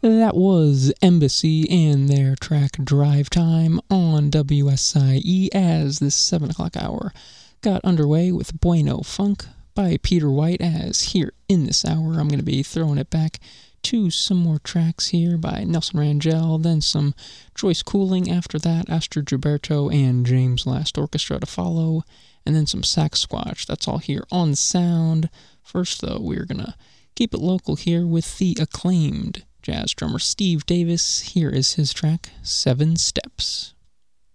That was Embassy and their track Drive Time on WSIE as this 7 o'clock hour got underway with Bueno Funk by Peter White, as here in this hour I'm going to be throwing it back to some more tracks here by Nelson Rangel, then some Joyce Cooling after that, Astrid Gilberto and James Last Orchestra to follow, and then some Sasquatch. That's all here on Sound. First though, we're going to keep it local here with the acclaimed jazz drummer Steve Davis. Here is his track, 7 Steps.